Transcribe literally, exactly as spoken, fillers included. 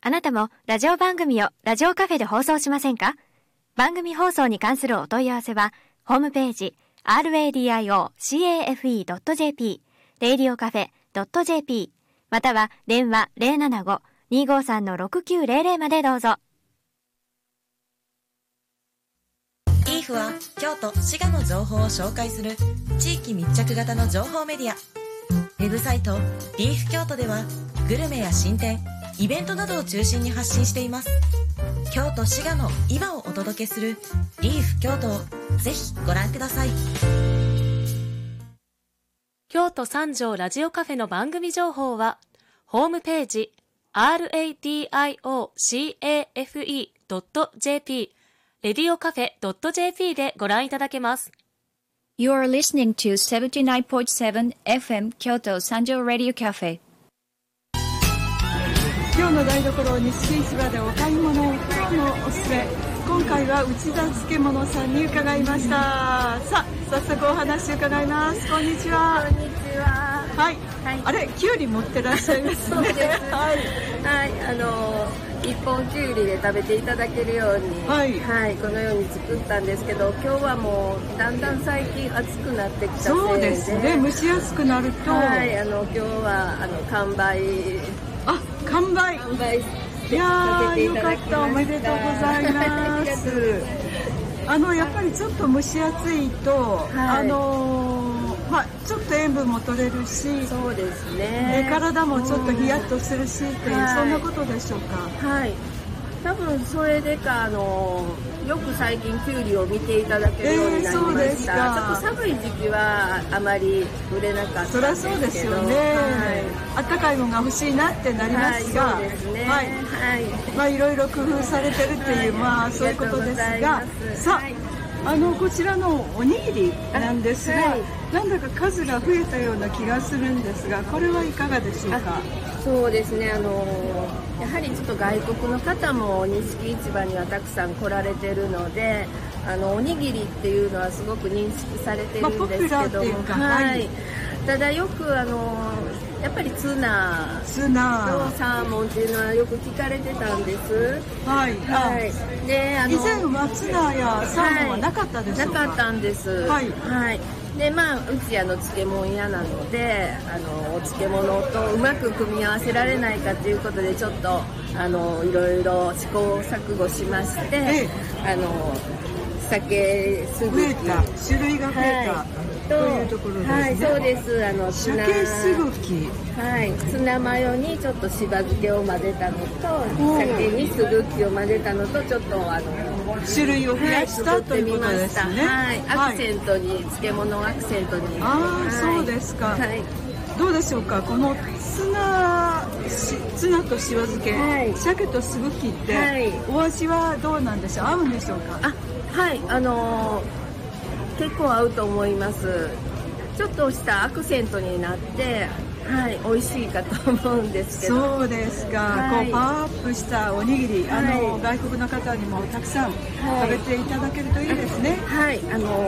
あなたもラジオ番組をラジオカフェで放送しませんか？番組放送に関するお問い合わせは、ホームページ アールエーディーアイオーカフェ ドットジェーピー、レイディオカフェ ドットジェーピー、または電話 ゼロななご にーごーさん ろくきゅうゼロゼロ までどうぞ。 イーフは京都・滋賀の情報を紹介する地域密着型の情報メディア。ウェブサイトリーフ京都ではグルメや新店、イベントなどを中心に発信しています。京都・滋賀の今をお届けするリーフ京都をぜひご覧ください。 京都三条ラジオカフェの番組情報はホームページ アールエーディーアイオーカフェ ドットジェーピー、レディオカフェ ドットジェーピー でご覧いただけます。 You are listening to セブンティナインポイントセブン エフエム 京都三条ラディオカフェ。 今日の台所西市場でお買い物、今日のおすすめ、今回は内田漬物さんに伺いました。さあ早速お話伺います。こんにちは。 こんにちは。 はい、はい、あれきゅうり持ってらっしゃいますね。 そうです、 はい、 はい、あの一本きゅうりで食べていただけるように、はい、はい、このように作ったんですけど、今日はもうだんだん最近暑くなってきたせいで、 そうですね、蒸しやすくなると、 はい、あの今日はあの完売、 あ、完売、 完売いやーよかった、おめでとうございますあのやっぱりちょっと蒸し暑いと、はい、あのー、まあちょっと塩分も取れるし、 そうですね、 で体もちょっとヒヤッとするしっていう、はい、そんなことでしょうか。 はい、多分それでか、あのよく最近きゅうりを見ていただけるようになりました、えー、ちょっと寒い時期はあまり売れなかったんですけど、そりゃそうですよね、はい、 あったかいものが欲しいなってなりますが、 はい、そうですね、はい、はい、 まあいろいろ工夫されてるっていう、はい、まあそういうことですが、さあ、はい、あのこちらのおにぎりなんですが、はい、なんだか数が増えたような気がするんですが、これはいかがでしょうか。 そうですね、あのやはりちょっと外国の方も錦市場にはたくさん来られてるので、あのおにぎりっていうのはすごく認識されてるんですけども、まあ、はい、ただよくあのやっぱりツナツナとサーモンっていうのはよく聞かれてたんです。 はい、はい、であの以前はツナやサーモンはなかったでしょうか。 はい、なかったんです。はい、はい、でまあ、うちあの漬物屋なので、あのお漬物とうまく組み合わせられないかということで、ちょっとあのいろいろ試行錯誤しまして、ええ、あの鮭すぐき、 増えた、種類が増えた、はい、というところですね。はい、 そうです。あのツナ、 鮭すぐき、 はい、ツナマヨにちょっとしば漬けを混ぜたのと、鮭にすぐきを混ぜたのと、ちょっとあの種類を増やした、はい、ということですね。 はい、アクセントに、はい、漬物アクセントに。 ああ、はい、そうですか。はい、どうでしょうか、このツナ、ツナとしば漬け、はい、鮭とすぐきって、はい、お味はどうなんでしょう、合うんでしょうか。 あ、はい、あのー、結構合うと思います。ちょっとしたアクセントになって、はい、美味しいかと思うんですけど。 そうですか、はい、こうパワーアップしたおにぎり、あの、はい、外国の方にもたくさん食べていただけるといいですね。 はい、あの